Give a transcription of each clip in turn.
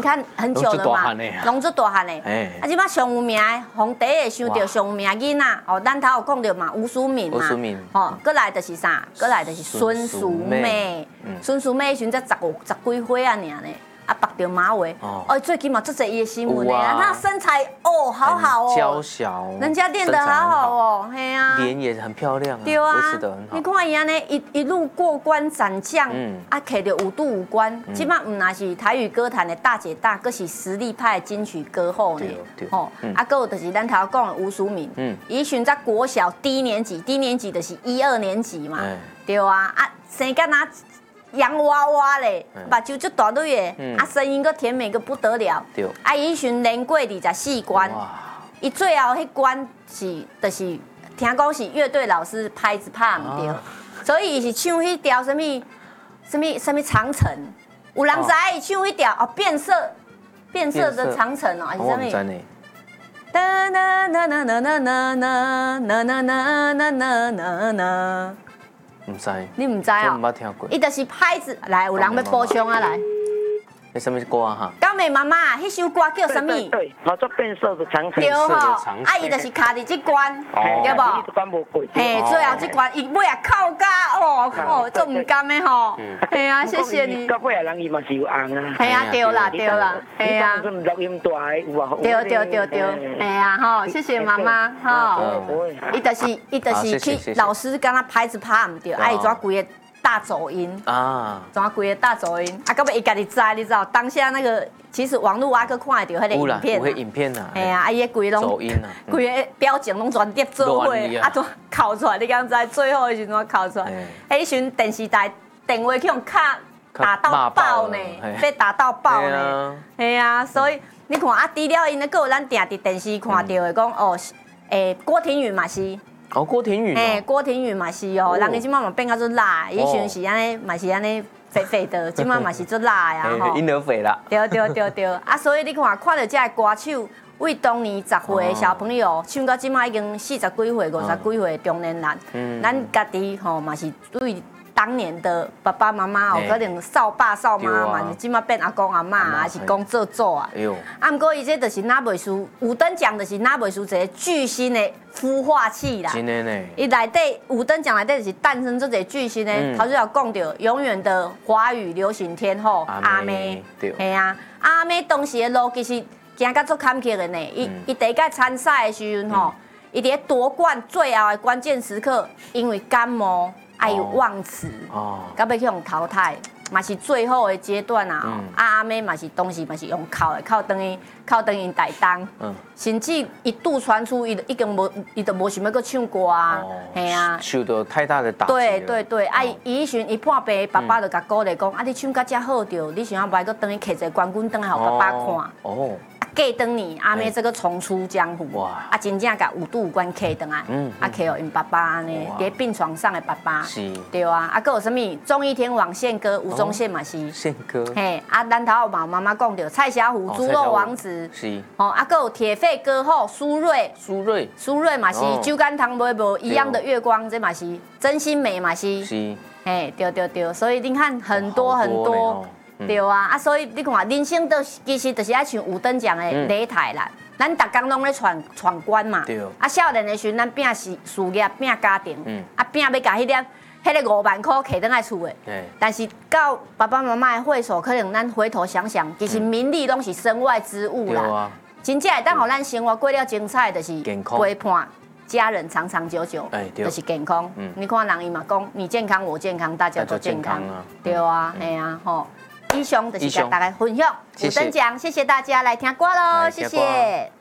看很久了嘛，拢做大汉的。啊，即摆上有名的皇帝会想到上有名囡仔，哦，咱头有讲到嘛，吴淑敏嘛，哦，过来就是啥？过来就是孙淑美，孙淑美迄时才十几岁啊，尔呢。啊，绑着马尾，哦，最近嘛做这伊的新闻呢，她身材哦，好好哦， 娇小， 人家练得好好哦，嘿啊， 脸也很漂亮， 对啊， 维持得很好。 你看伊安尼一路过关斩将，啊，摕着5度5关，即摆唔那是台语歌坛的大姐大，佫是实力派金曲歌后呢，吼，啊，佫有就是咱头讲的吴淑敏，伊选在国小低年级就是1、2年级嘛，对啊，啊，生敢若洋娃娃嘞，目睭足大蕊的，啊，声音个甜美个不得了。对，啊，伊阵连过24关，伊最后迄关就是听讲是乐队老师拍子拍唔对，所以伊是唱迄条什么长城，有人知伊唱迄条哦变色的长城哦，还是什么？哒哒哒哒哒哒哒哒哒哒哒。 唔知， 你唔知啊？ 我唔捌听过。 伊就是拍子，来有人要补充啊来。 那什么歌啊哈？ 高美妈妈，迄首歌叫什么？ 对，叫做变色的长城。 对吼，啊伊就是卡伫这关，对不？ 这关无过。 嘿，最后这关伊尾啊靠甲哦，做唔甘的吼。嘿啊，谢谢你。 到尾啊，人伊嘛是有红啊。 嘿啊，对啦，嘿啊。 录音带有啊。 对，嘿啊吼，谢谢妈妈吼。伊就是去老师跟他拍子拍唔对，啊伊抓规个。大走音啊，怎规个大走音啊？到尾伊家己知，你知道当下那个，其实网络看得到迄个影片， 有影片啊， 哎呀，啊伊规拢走音啊， 规个表情拢全叠做伙，啊都考出来，你敢知？最后的时阵考出来，迄时电视台电话去用卡打到爆呢，被打到爆呢，系啊，所以你看啊，除了因，个有咱定伫电视看到的讲哦，郭婷宇嘛是。 哦，郭婷宇， 郭婷宇嘛是哦，人伊即摆嘛变到做辣，以前是安尼，嘛是安尼肥肥的，即摆嘛是做辣呀吼。 婴儿肥啦。 对，啊，所以你看这个歌手，为当年10岁的小朋友，唱到即摆已经40几岁、50几岁的中年人，咱家己吼嘛是对。当年的爸爸妈妈哦，可能少爸少妈嘛，即马变阿公阿妈，还是讲做做啊。啊，不过伊这就是哪袂输五等奖，就是哪袂输一个巨星的孵化器啦。 真的呢。 伊内底五等奖内底就是诞生这个巨星呢。头先有讲到，永远的华语流行天后阿妹，系啊，阿妹当时的路其实行到足坎坷的呢。伊第一届参赛的时阵吼，伊伫夺冠最后的关键时刻，因为感冒。爱有忘词，到尾去用淘汰，嘛是最后的阶段啊！阿妹嘛是当时嘛是用靠等于台东，甚至一度传出伊都无想要搁唱歌啊，系啊， 受到太大的打击。 对，啊，伊迄时伊破病，爸爸就甲鼓励讲，啊，你唱甲遮好着，你想要不搁等于摕一个冠军登来互爸爸看。哦。过当年阿妹这个重出江湖，啊，真正甲5度5关 K 登来，啊 K 哦，因爸爸安尼伫病床上的爸爸，对啊，啊，搁有啥物综艺天王宪哥吴宗宪嘛是， 宪哥， 嘿，啊，咱头有妈妈讲到蔡小虎猪肉王子，是，哦，啊，搁有铁肺歌后苏芮嘛是，酒干倘卖无一样的月光，这嘛是，真心美嘛是，嘿，对，所以你看很多。对啊，所以你看，人生其实就是爱像5等奖的擂台啦。咱逐工拢咧闯关嘛。对。啊，少年的时阵，咱拼事业、拼家庭，拼要甲迄个5万块摕倒来厝的。对。但是到爸爸妈妈的会所，可能咱回头想想，其实名利拢是身外之物啦。对啊。真正会当互咱生活过了精彩，就是陪伴家人长长久久，就是健康。你看人伊嘛讲，你健康我健康，大家都健康。对啊，哎呀，吼。以上就是跟大家分享5等奖，谢谢大家来听歌喽，谢谢。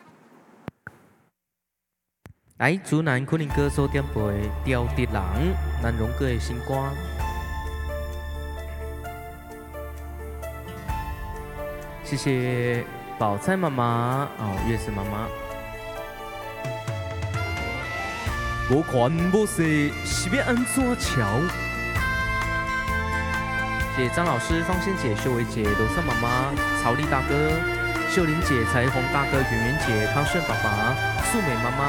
来，主南昆凌歌手点播《刁的人》，咱荣哥的新歌。谢谢宝菜妈妈月子妈妈。无权无势，是要安怎瞧？谢谢张老师、方仙姐、秀薇姐、罗桑妈妈、曹丽大哥、秀玲姐、彩虹大哥、圆圆姐、康顺爸爸、素美妈妈。